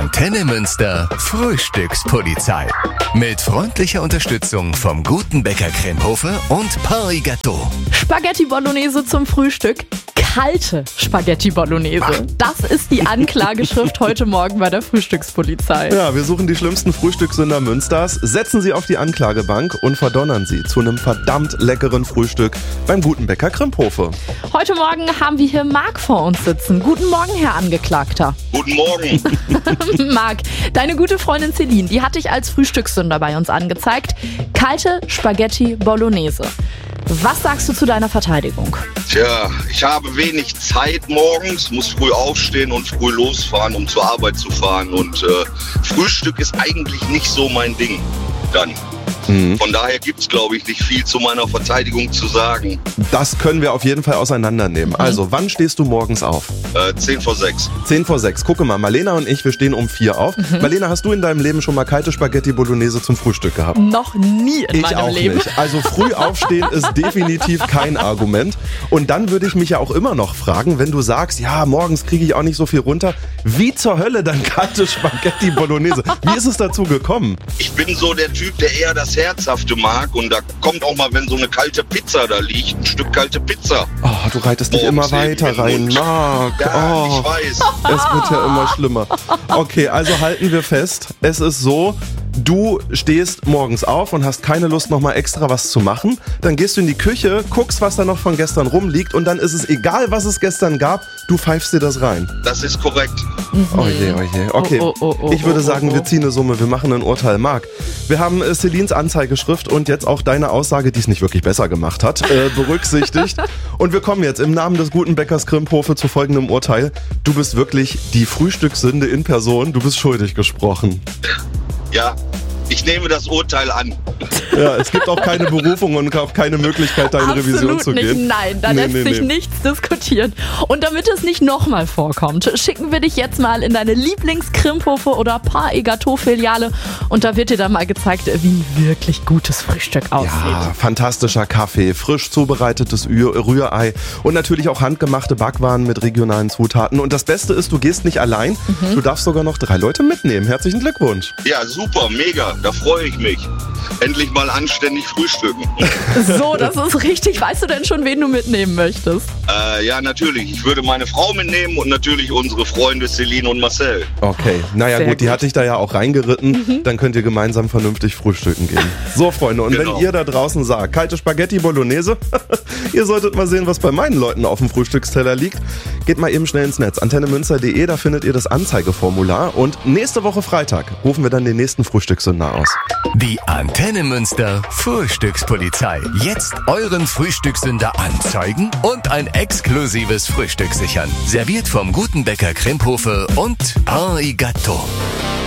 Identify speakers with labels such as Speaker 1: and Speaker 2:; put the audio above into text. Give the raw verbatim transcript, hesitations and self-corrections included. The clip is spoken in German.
Speaker 1: Antenne Münster Frühstückspolizei. Mit freundlicher Unterstützung vom guten Bäcker Kremhofe und Paris Gâteau.
Speaker 2: Spaghetti Bolognese zum Frühstück. Kalte Spaghetti Bolognese. Das ist die Anklageschrift heute Morgen bei der Frühstückspolizei.
Speaker 3: Ja, wir suchen die schlimmsten Frühstückssünder Münsters, setzen sie auf die Anklagebank und verdonnern sie zu einem verdammt leckeren Frühstück beim guten Bäcker Kremhofe.
Speaker 2: Heute Morgen haben wir hier Marc vor uns sitzen. Guten Morgen, Herr Angeklagter.
Speaker 4: Guten Morgen.
Speaker 2: Marc, deine gute Freundin Celine, die hat dich als Frühstückssünder bei uns angezeigt. Kalte Spaghetti Bolognese. Was sagst du zu deiner Verteidigung?
Speaker 4: Tja, ich habe wenig Zeit morgens, muss früh aufstehen und früh losfahren, um zur Arbeit zu fahren. Und äh, Frühstück ist eigentlich nicht so mein Ding dann. Mhm. Von daher gibt es, glaube ich, nicht viel zu meiner Verteidigung zu sagen.
Speaker 3: Das können wir auf jeden Fall auseinandernehmen. Mhm. Also, wann stehst du morgens auf?
Speaker 4: Äh, zehn vor sechs.
Speaker 3: zehn vor sechs. Gucke mal, Marlena und ich, wir stehen um vier auf. Mhm. Marlena, hast du in deinem Leben schon mal kalte Spaghetti Bolognese zum Frühstück gehabt?
Speaker 2: Noch nie in
Speaker 3: ich
Speaker 2: meinem
Speaker 3: auch
Speaker 2: Leben.
Speaker 3: Nicht. Also früh aufstehen ist definitiv kein Argument. Und dann würde ich mich ja auch immer noch fragen, wenn du sagst, ja, morgens kriege ich auch nicht so viel runter, wie zur Hölle dann kalte Spaghetti Bolognese? Wie ist es dazu gekommen?
Speaker 4: Ich bin so der Typ, der eher das Herzhafte mag. Und da kommt auch mal, wenn so eine kalte Pizza da liegt, ein Stück kalte Pizza.
Speaker 3: Oh, du reitest dich immer weiter rein, Marc.
Speaker 4: Ja,
Speaker 3: oh,
Speaker 4: ich weiß.
Speaker 3: Es wird ja immer schlimmer. Okay, also halten wir fest, es ist so, du stehst morgens auf und hast keine Lust, nochmal extra was zu machen. Dann gehst du in die Küche, guckst, was da noch von gestern rumliegt und dann ist es egal, was es gestern gab, du pfeifst dir das rein.
Speaker 4: Das ist korrekt.
Speaker 3: Mhm. Oh je, oh je. Okay,
Speaker 2: oh, oh, oh,
Speaker 3: ich würde
Speaker 2: oh,
Speaker 3: sagen,
Speaker 2: oh, oh.
Speaker 3: wir ziehen eine Summe, wir machen ein Urteil. Marc, wir haben äh, Celines Anzeigeschrift und jetzt auch deine Aussage, die es nicht wirklich besser gemacht hat, äh, berücksichtigt. Und wir kommen jetzt im Namen des guten Bäckers Kremhofe zu folgendem Urteil. Du bist wirklich die Frühstückssünde in Person, du bist schuldig gesprochen.
Speaker 4: Ja. Ich nehme das Urteil an.
Speaker 3: Ja, es gibt auch keine Berufung und auch keine Möglichkeit, da in
Speaker 2: Absolut
Speaker 3: Revision zu
Speaker 2: nicht.
Speaker 3: gehen.
Speaker 2: Nein, da
Speaker 3: nee,
Speaker 2: lässt
Speaker 3: nee,
Speaker 2: sich
Speaker 3: nee.
Speaker 2: nichts diskutieren. Und damit es nicht nochmal vorkommt, schicken wir dich jetzt mal in deine Lieblings-Kremhofe oder Paris Gâteau-Filiale und da wird dir dann mal gezeigt, wie ein wirklich gutes Frühstück aussieht.
Speaker 3: Ja, fantastischer Kaffee, frisch zubereitetes Rühr- Rührei und natürlich auch handgemachte Backwaren mit regionalen Zutaten. Und das Beste ist, du gehst nicht allein, mhm. du darfst sogar noch drei Leute mitnehmen. Herzlichen Glückwunsch.
Speaker 4: Ja, super, mega. Da freue ich mich. Endlich mal anständig frühstücken.
Speaker 2: So, das ist richtig. Weißt du denn schon, wen du mitnehmen möchtest?
Speaker 4: Äh, ja, natürlich. Ich würde meine Frau mitnehmen und natürlich unsere Freunde Celine und Marcel.
Speaker 3: Okay, naja gut,
Speaker 2: gut,
Speaker 3: die hatte ich da ja auch reingeritten. Mhm. Dann könnt ihr gemeinsam vernünftig frühstücken gehen. So, Freunde, und genau. Wenn ihr da draußen sagt, kalte Spaghetti Bolognese, ihr solltet mal sehen, was bei meinen Leuten auf dem Frühstücksteller liegt. Geht mal eben schnell ins Netz, antenne münster punkt de, da findet ihr das Anzeigeformular. Und nächste Woche Freitag rufen wir dann den nächsten Frühstückssünder aus.
Speaker 1: Die Antenne Münster Frühstückspolizei. Jetzt euren Frühstückssünder anzeigen und ein exklusives Frühstück sichern. Serviert vom guten Bäcker Kremhofe und Paris Gâteau.